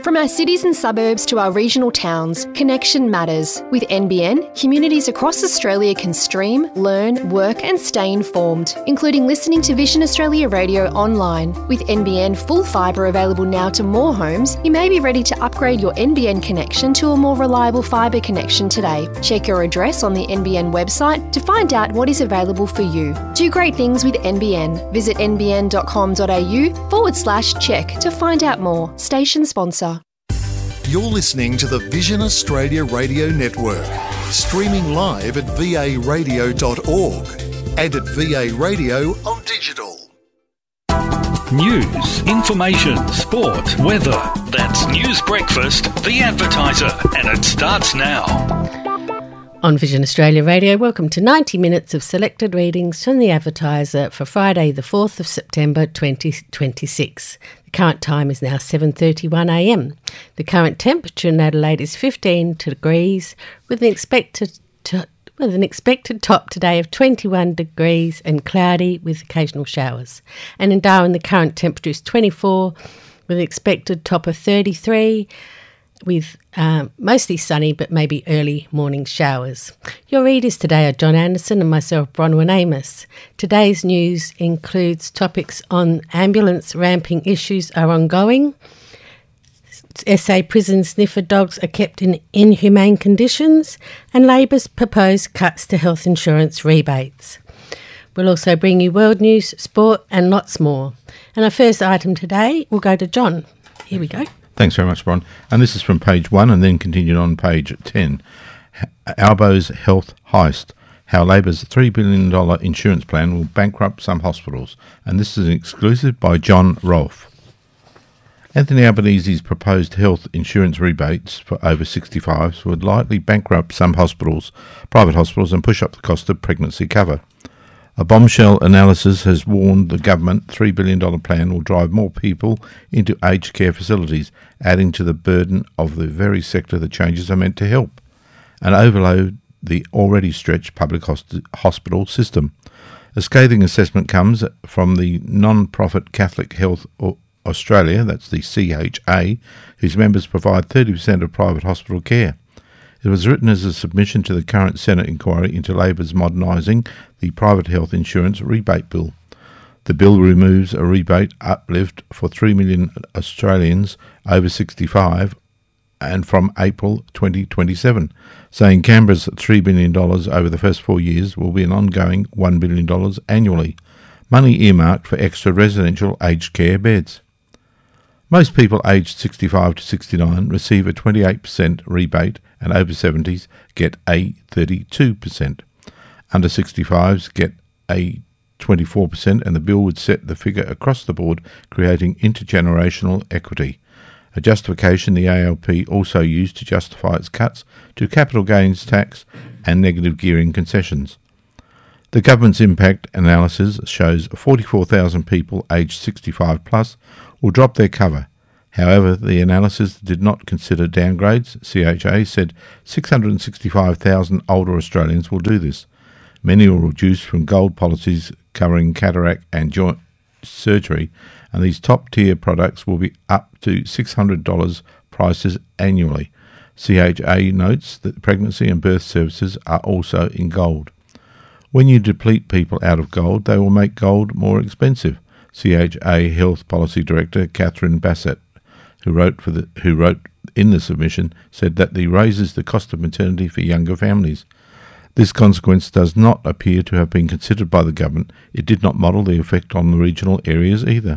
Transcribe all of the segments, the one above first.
From our cities and suburbs to our regional towns, connection matters. With NBN, communities across Australia can stream, learn, work and stay informed, including listening to Vision Australia Radio online. With NBN full fibre available now to more homes, you may be ready to upgrade your NBN connection to a more reliable fibre connection today. Check your address on the NBN website to find out what is available for you. Do great things with NBN. Visit nbn.com.au/check to find out more. Station sponsor. You're listening to the Vision Australia Radio Network, streaming live at varadio.org and at VA Radio on digital. News, information, sport, weather. That's News Breakfast, The Advertiser, and it starts now. On Vision Australia Radio, welcome to 90 minutes of selected readings from The Advertiser for Friday the 4th of September 2026. The current time is now 7:31am. The current temperature in Adelaide is 15 degrees with an expected top today of 21 degrees and cloudy with occasional showers. And in Darwin, the current temperature is 24 with an expected top of 33 with mostly sunny but maybe early morning showers. Your readers today are John Anderson and myself, Bronwyn Amos. Today's news includes topics on ambulance ramping issues are ongoing, SA prison sniffer dogs are kept in inhumane conditions, and Labor's proposed cuts to health insurance rebates. We'll also bring you world news, sport and lots more. And our first item today will go to John. Here we go. Thanks very much, Bron. And this is from page 1 and then continued on page 10. Albo's Health Heist. How Labor's $3 billion insurance plan will bankrupt some hospitals. And this is an exclusive by John Rolfe. Anthony Albanese's proposed health insurance rebates for over 65s would likely bankrupt some hospitals, private hospitals, and push up the cost of pregnancy cover. A bombshell analysis has warned the government $3 billion plan will drive more people into aged care facilities, adding to the burden of the very sector the changes are meant to help, and overload the already stretched public hospital system. A scathing assessment comes from the non-profit Catholic Health Australia, that's the CHA, whose members provide 30% of private hospital care. It was written as a submission to the current Senate inquiry into Labor's modernising the private health insurance rebate bill. The bill removes a rebate uplift for 3 million Australians over 65 and from April 2027, saying Canberra's $3 billion over the first 4 years will be an ongoing $1 billion annually, money earmarked for extra residential aged care beds. Most people aged 65 to 69 receive a 28% rebate and over 70s get a 32%. Under 65s get a 24%, and the bill would set the figure across the board, creating intergenerational equity, a justification the ALP also used to justify its cuts to capital gains tax and negative gearing concessions. The government's impact analysis shows 44,000 people aged 65 plus will drop their cover. However, the analysis did not consider downgrades. CHA said 665,000 older Australians will do this. Many will reduce from gold policies covering cataract and joint surgery, and these top-tier products will be up to $600 prices annually. CHA notes that pregnancy and birth services are also in gold. When you deplete people out of gold, they will make gold more expensive. CHA Health Policy Director Catherine Bassett, who wrote in the submission, said that raises the cost of maternity for younger families. This consequence does not appear to have been considered by the government. It did not model the effect on the regional areas either.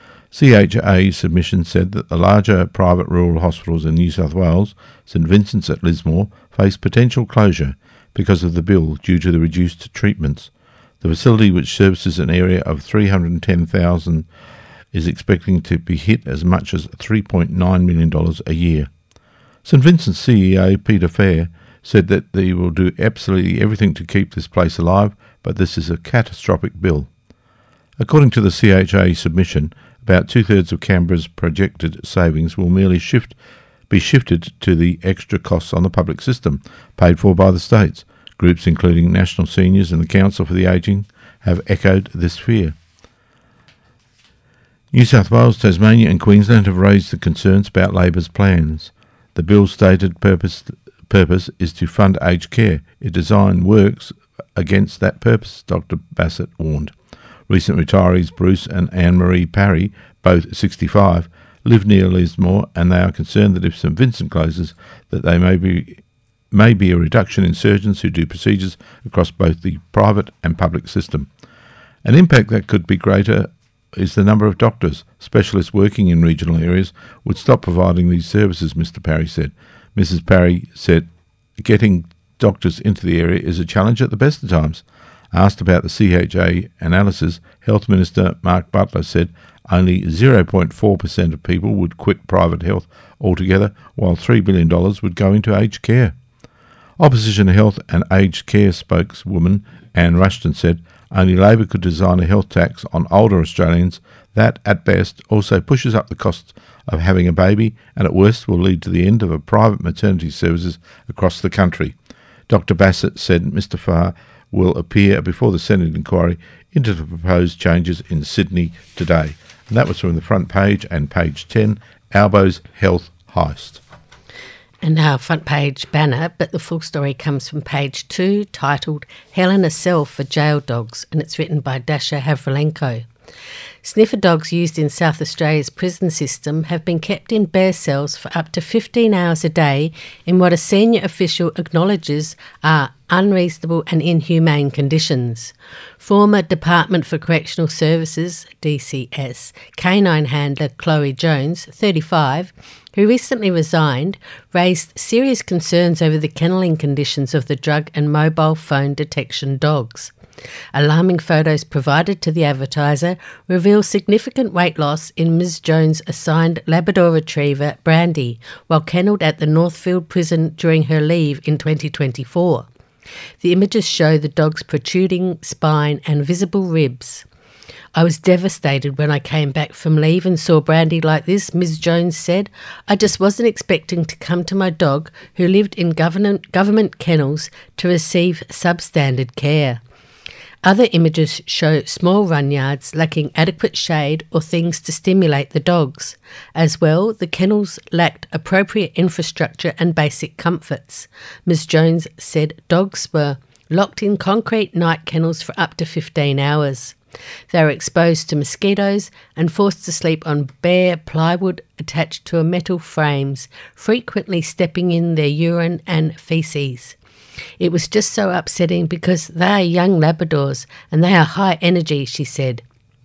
CHA's submission said that the larger private rural hospitals in New South Wales, St Vincent's at Lismore, face potential closure because of the bill due to the reduced treatments. The facility, which services an area of 310,000, is expecting to be hit as much as $3.9 million a year. St Vincent's CEO Peter Fair said that they will do absolutely everything to keep this place alive, but this is a catastrophic bill. According to the CHA submission, about two-thirds of Canberra's projected savings will merely be shifted to the extra costs on the public system, paid for by the states. Groups including National Seniors and the Council for the Ageing have echoed this fear. New South Wales, Tasmania and Queensland have raised the concerns about Labor's plans. The bill's stated purpose is to fund aged care. Its design works against that purpose, Dr Bassett warned. Recent retirees Bruce and Anne-Marie Parry, both 65, live near Lismore, and they are concerned that if St Vincent closes, that there may be a reduction in surgeons who do procedures across both the private and public system. An impact that could be greater is the number of doctors. Specialists working in regional areas would stop providing these services, Mr Parry said. Mrs Parry said getting doctors into the area is a challenge at the best of times. Asked about the CHA analysis, Health Minister Mark Butler said only 0.4% of people would quit private health altogether, while $3 billion would go into aged care. Opposition Health and Aged Care spokeswoman Anne Rushton said only Labor could design a health tax on older Australians that, at best, also pushes up the cost of having a baby and at worst will lead to the end of a private maternity services across the country. Dr Bassett said Mr Farr will appear before the Senate inquiry into the proposed changes in Sydney today. And that was from the front page and page 10, Albo's Health Heist. And our front page banner, but the full story comes from page 2, titled Hell in a Cell for Jail Dogs, and it's written by Dasha Havrilenko. Sniffer dogs used in South Australia's prison system have been kept in bare cells for up to 15 hours a day in what a senior official acknowledges are unreasonable and inhumane conditions. Former Department for Correctional Services, DCS, canine handler Chloe Jones, 35, who recently resigned, raised serious concerns over the kennelling conditions of the drug and mobile phone detection dogs. Alarming photos provided to the Advertiser reveal significant weight loss in Ms Jones' assigned Labrador Retriever, Brandy, while kennelled at the Northfield prison during her leave in 2024. The images show the dog's protruding spine and visible ribs. I was devastated when I came back from leave and saw Brandy like this, Ms Jones said. I just wasn't expecting to come to my dog, who lived in government kennels, to receive substandard care. Other images show small run yards lacking adequate shade or things to stimulate the dogs. As well, the kennels lacked appropriate infrastructure and basic comforts. Ms Jones said dogs were locked in concrete night kennels for up to 15 hours. They were exposed to mosquitoes and forced to sleep on bare plywood attached to metal frames, frequently stepping in their urine and faeces. It was just so upsetting because they are young Labradors and they are high energy, she said.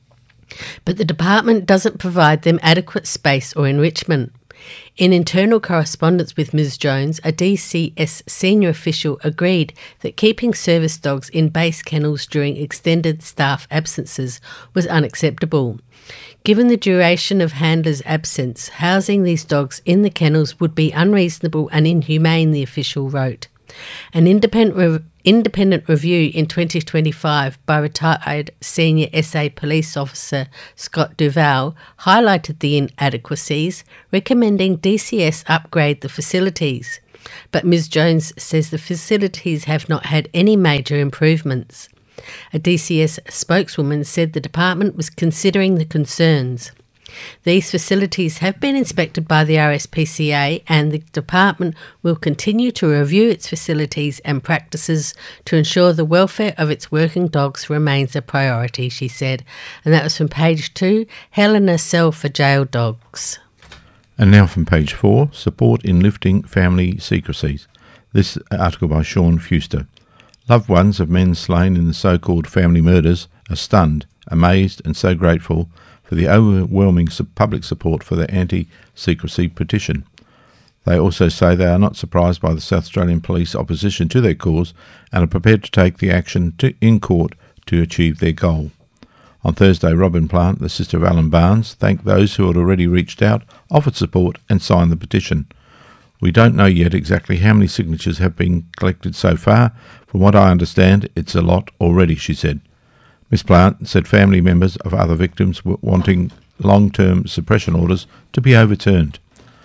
But the department doesn't provide them adequate space or enrichment. In internal correspondence with Ms Jones, a DCS senior official agreed that keeping service dogs in base kennels during extended staff absences was unacceptable. Given the duration of handlers' absence, housing these dogs in the kennels would be unreasonable and inhumane, the official wrote. An independent review in 2025 by retired senior SA police officer Scott Duval highlighted the inadequacies, recommending DCS upgrade the facilities. But Ms Jones says the facilities have not had any major improvements. A DCS spokeswoman said the department was considering the concerns. These facilities have been inspected by the RSPCA, and the department will continue to review its facilities and practices to ensure the welfare of its working dogs remains a priority, she said. And that was from page 2, Hell in a Cell for Jail Dogs. And now from page 4, Support in Lifting Family Secrecies. This article by Sean Fuster. Loved ones of men slain in the so-called family murders are stunned, amazed and so grateful for the overwhelming public support for their anti-secrecy petition. They also say they are not surprised by the South Australian Police opposition to their cause and are prepared to take the action in court to achieve their goal. On Thursday, Robin Plant, the sister of Alan Barnes, thanked those who had already reached out, offered support and signed the petition. We don't know yet exactly how many signatures have been collected so far. From what I understand, it's a lot already, she said. Ms Plant said family members of other victims were wanting long-term suppression orders to be overturned.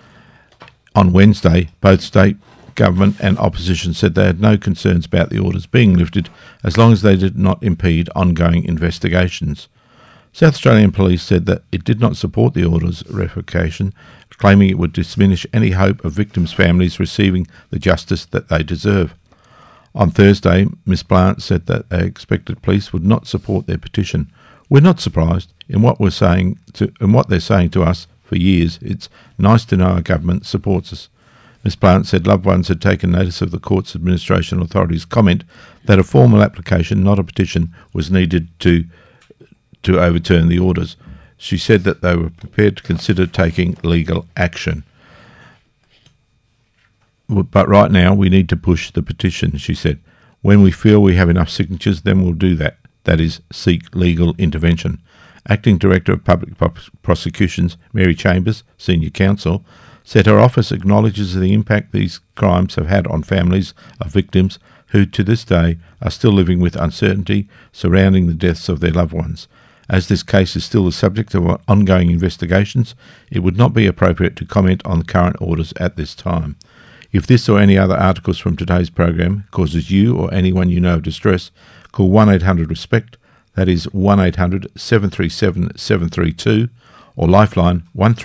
On Wednesday, both state government and opposition said they had no concerns about the orders being lifted as long as they did not impede ongoing investigations. South Australian Police said that it did not support the order's revocation, claiming it would diminish any hope of victims' families receiving the justice that they deserve. On Thursday, Ms Blant said that they expected police would not support their petition. We're not surprised in what they're saying to us for years. It's nice to know our government supports us. Ms Blant said loved ones had taken notice of the Courts Administration Authority's comment that a formal application, not a petition, was needed to overturn the orders. She said that they were prepared to consider taking legal action. But right now we need to push the petition, she said. When we feel we have enough signatures, then we'll do that. That is, seek legal intervention. Acting Director of Public Prosecutions, Mary Chambers, Senior Counsel, said her office acknowledges the impact these crimes have had on families of victims who to this day are still living with uncertainty surrounding the deaths of their loved ones. As this case is still the subject of ongoing investigations, it would not be appropriate to comment on the current orders at this time. If this or any other articles from today's program causes you or anyone you know of distress, call 1-800-RESPECT, that is 1-800-737-732, or Lifeline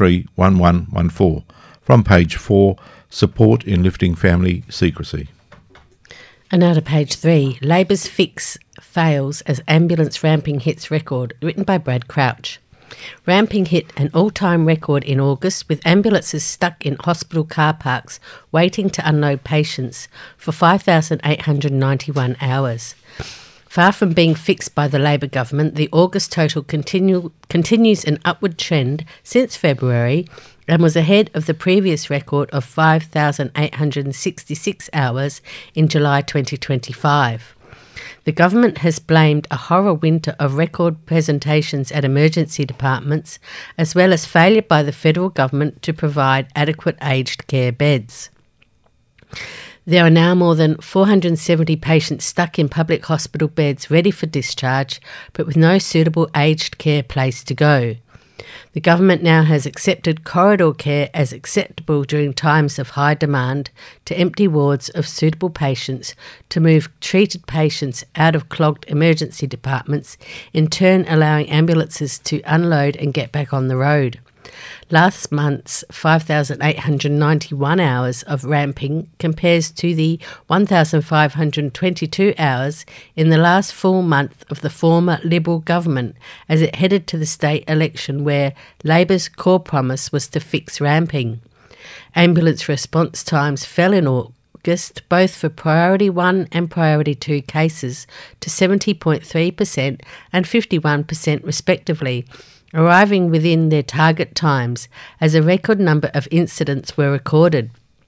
131114. From page 4, Support in Lifting Family Secrecy. And now to page 3, Labor's fix fails as ambulance ramping hits record, written by Brad Crouch. Ramping hit an all-time record in August, with ambulances stuck in hospital car parks waiting to unload patients for 5,891 hours. Far from being fixed by the Labor government, the August total continues an upward trend since February and was ahead of the previous record of 5,866 hours in July 2025. The government has blamed a horror winter of record presentations at emergency departments, as well as failure by the federal government to provide adequate aged care beds. There are now more than 470 patients stuck in public hospital beds ready for discharge, but with no suitable aged care place to go. The government now has accepted corridor care as acceptable during times of high demand to empty wards of suitable patients to move treated patients out of clogged emergency departments, in turn allowing ambulances to unload and get back on the road. Last month's 5,891 hours of ramping compares to the 1,522 hours in the last full month of the former Liberal government as it headed to the state election, where Labor's core promise was to fix ramping. Ambulance response times fell in August, both for Priority 1 and Priority 2 cases, to 70.3% and 51% respectively, arriving within their target times as a record number of incidents were recorded.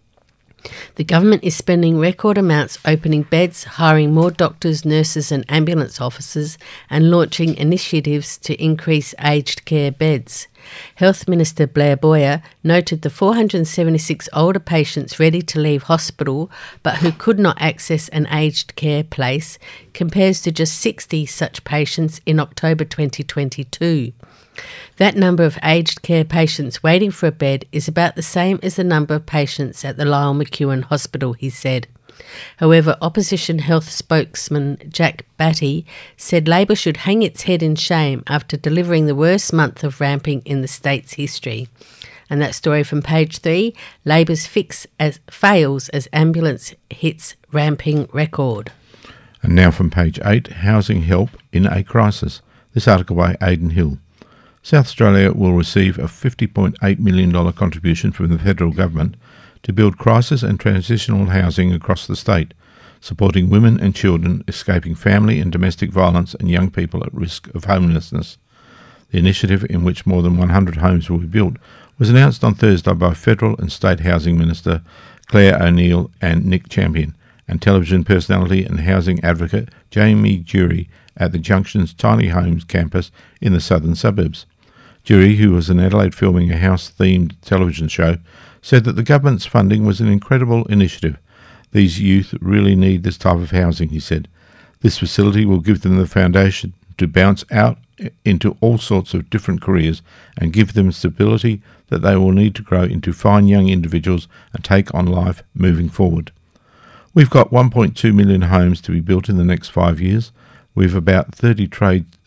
The government is spending record amounts opening beds, hiring more doctors, nurses and ambulance officers, and launching initiatives to increase aged care beds. Health Minister Blair Boyer noted the 476 older patients ready to leave hospital but who could not access an aged care place compares to just 60 such patients in October 2022. That number of aged care patients waiting for a bed is about the same as the number of patients at the Lyell McEwin Hospital, he said. However, opposition health spokesman Jack Batty said Labor should hang its head in shame after delivering the worst month of ramping in the state's history. And that story from page 3, Labor's fix fails as ambulance hits ramping record. And now from page 8, Housing Help in a Crisis. This article by Aidan Hill. South Australia will receive a $50.8 million contribution from the federal government to build crisis and transitional housing across the state, supporting women and children escaping family and domestic violence and young people at risk of homelessness. The initiative, in which more than 100 homes will be built, was announced on Thursday by Federal and State Housing Minister Claire O'Neill and Nick Champion, and television personality and housing advocate Jamie Durie at the Junction's Tiny Homes campus in the southern suburbs. Durie, who was in Adelaide filming a house-themed television show, said that the government's funding was an incredible initiative. These youth really need this type of housing, he said. This facility will give them the foundation to bounce out into all sorts of different careers and give them stability that they will need to grow into fine young individuals and take on life moving forward. We've got 1.2 million homes to be built in the next 5 years. We've about 30 trade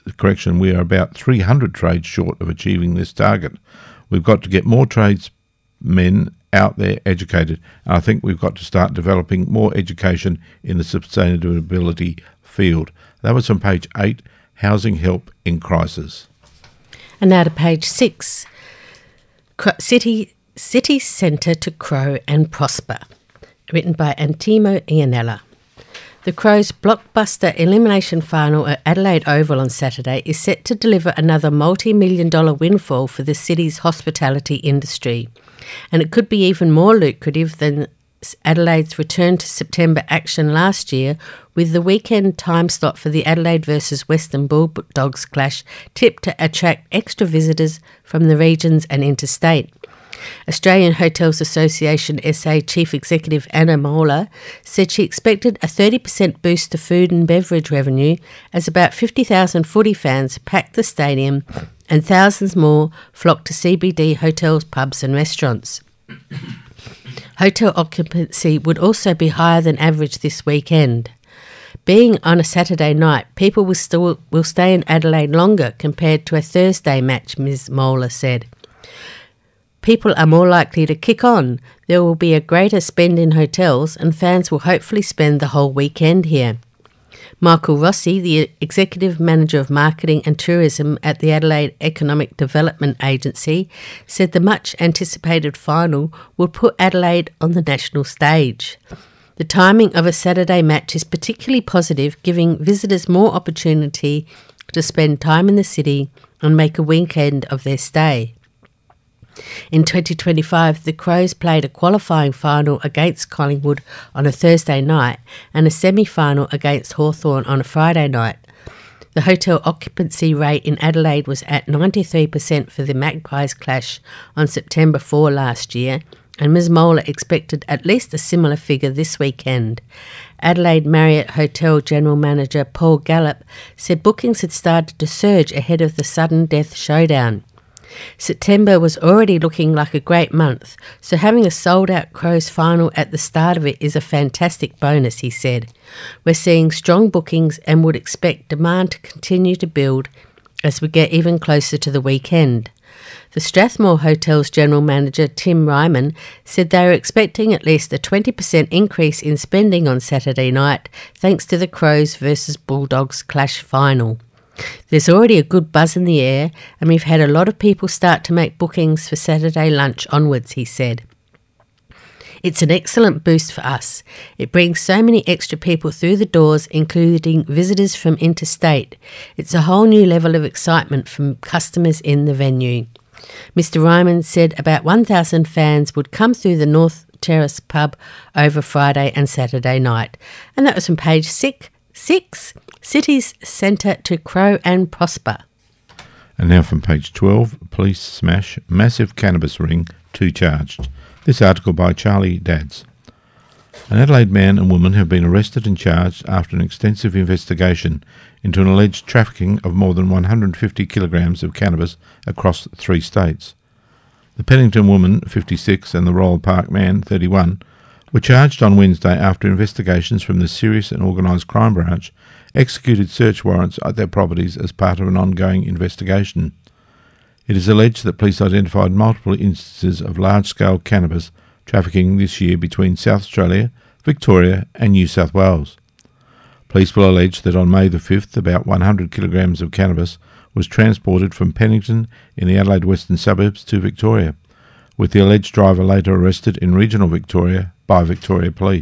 we are about 300 trades short of achieving this target. We've got to get more tradesmen out there educated, and I think we've got to start developing more education in the sustainability field. That was on page 8, Housing Help in Crisis. And now to page 6, City Centre to Grow and Prosper, written by Antimo Ianella. The Crows' blockbuster elimination final at Adelaide Oval on Saturday is set to deliver another multi-million-dollar windfall for the city's hospitality industry, and it could be even more lucrative than Adelaide's return to September action last year, with the weekend time slot for the Adelaide versus Western Bulldogs clash tipped to attract extra visitors from the regions and interstate. Australian Hotels Association SA Chief Executive Anna Moeller said she expected a 30% boost to food and beverage revenue as about 50,000 footy fans packed the stadium and thousands more flocked to CBD hotels, pubs and restaurants. Hotel occupancy would also be higher than average this weekend. Being on a Saturday night, people will stay in Adelaide longer compared to a Thursday match, Ms Moeller said. People are more likely to kick on. There will be a greater spend in hotels and fans will hopefully spend the whole weekend here. Michael Rossi, the Executive Manager of Marketing and Tourism at the Adelaide Economic Development Agency, said the much-anticipated final will put Adelaide on the national stage. The timing of a Saturday match is particularly positive, giving visitors more opportunity to spend time in the city and make a weekend of their stay. In 2025, the Crows played a qualifying final against Collingwood on a Thursday night and a semi-final against Hawthorn on a Friday night. The hotel occupancy rate in Adelaide was at 93% for the Magpies clash on September 4 last year, and Ms Moeller expected at least a similar figure this weekend. Adelaide Marriott Hotel General Manager Paul Gallup said bookings had started to surge ahead of the sudden death showdown. September was already looking like a great month, so having a sold-out Crows final at the start of it is a fantastic bonus, he said. We're seeing strong bookings and would expect demand to continue to build as we get even closer to the weekend. The Strathmore Hotel's General Manager Tim Ryman said they were expecting at least a 20% increase in spending on Saturday night thanks to the Crows versus Bulldogs clash final. There's already a good buzz in the air and we've had a lot of people start to make bookings for Saturday lunch onwards, he said. It's an excellent boost for us. It brings so many extra people through the doors, including visitors from interstate. It's a whole new level of excitement from customers in the venue. Mr Ryman said about 1,000 fans would come through the North Terrace pub over Friday and Saturday night. And that was from page 6. Cities Centre to Grow and Prosper. And now from page 12, police smash massive cannabis ring, 2 charged. This article by Charlie Dadds. An Adelaide man and woman have been arrested and charged after an extensive investigation into an alleged trafficking of more than 150 kilograms of cannabis across 3 states. The Pennington woman, 56, and the Royal Park man, 31, were charged on Wednesday after investigations from the Serious and Organised Crime Branch executed search warrants at their properties as part of an ongoing investigation. It is alleged that police identified multiple instances of large-scale cannabis trafficking this year between South Australia, Victoria and New South Wales. Police will allege that on May the 5th, about 100 kilograms of cannabis was transported from Pennington in the Adelaide Western suburbs to Victoria, with the alleged driver later arrested in regional Victoria by Victoria Police.